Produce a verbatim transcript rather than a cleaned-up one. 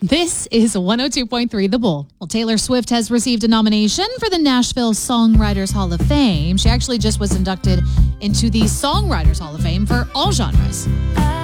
This is one oh two point three The Bull. Well, Taylor Swift has received a nomination for the Nashville Songwriters Hall of Fame. She actually just was inducted into the Songwriters Hall of Fame for all genres.